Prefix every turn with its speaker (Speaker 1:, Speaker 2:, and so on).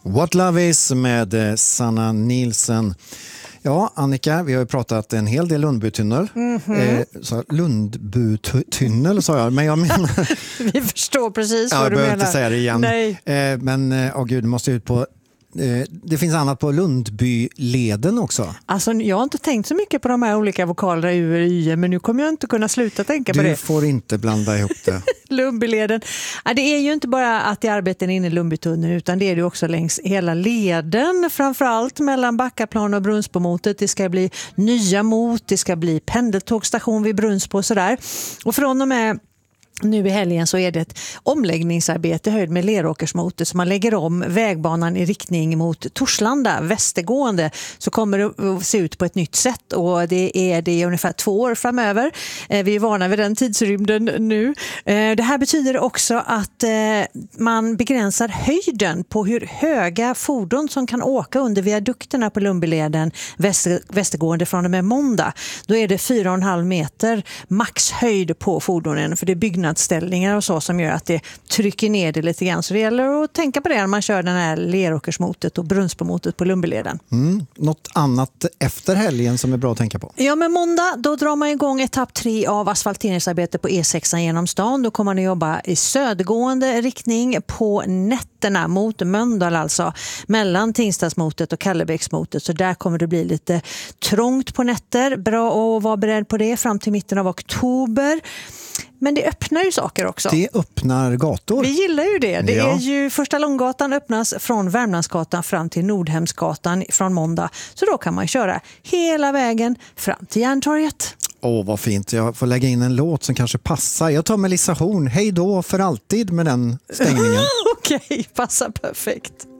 Speaker 1: What Love Is med Sanna Nielsen. Ja, Annika, vi har ju pratat en hel del Lundbytunnel. Lundbytunnel sa jag, men jag menar...
Speaker 2: Vi förstår precis vad
Speaker 1: jag
Speaker 2: du menar.
Speaker 1: behöver inte säga det igen.
Speaker 2: Nej.
Speaker 1: Men, gud, måste ut på... Det finns annat på Lundbyleden också.
Speaker 2: Alltså, jag har inte tänkt så mycket på de här olika vokalerna U och Y, men nu kommer jag inte kunna sluta tänka på det.
Speaker 1: Du får inte blanda ihop det.
Speaker 2: Lundbyleden. Ja, det är ju inte bara att det är arbeten inne i Lundbytunneln, utan det är det också längs hela leden. Framförallt mellan Backaplan och Brunnsbomotet. Det ska bli nya mot, det ska bli pendeltågstation vid Brunnsbo och sådär. Och från och med nu i helgen så är det ett omläggningsarbete höjd med Leråkersmotet, så man lägger om vägbanan i riktning mot Torslanda, västergående, så kommer det att se ut på ett nytt sätt, och det är det ungefär 2 år framöver. Vi är vana vid den tidsrymden nu. Det här betyder också att man begränsar höjden på hur höga fordon som kan åka under viadukterna på Lundbyleden västergående från och med måndag. Då är det 4,5 meter maxhöjd på fordonen, för det är byggnadsställningar och så som gör att det trycker ner det lite grann. Så det gäller att tänka på det när man kör den här Leråkersmotet och Brunnsbomotet på Lundbyleden.
Speaker 1: Något annat efter helgen som är bra att tänka på?
Speaker 2: Ja, men måndag då drar man igång etapp 3 av asfalteringsarbete på E6 genom stan. Då kommer man att jobba i södergående riktning på nätterna mot Mölndal, alltså mellan Tingstadsmotet och Kallebäcksmotet. Så där kommer det bli lite trångt på nätter. Bra att vara beredd på det fram till mitten av oktober. Men det öppnar ju saker också.
Speaker 1: Det öppnar gator.
Speaker 2: Vi gillar ju det. Det är ju Första Långgatan öppnas från Värmlandsgatan fram till Nordhemsgatan från måndag. Så då kan man köra hela vägen fram till Järntorget.
Speaker 1: Vad fint. Jag får lägga in en låt som kanske passar. Jag tar Melissa Horn. Hej då för alltid med den stängningen.
Speaker 2: Okej, passar perfekt.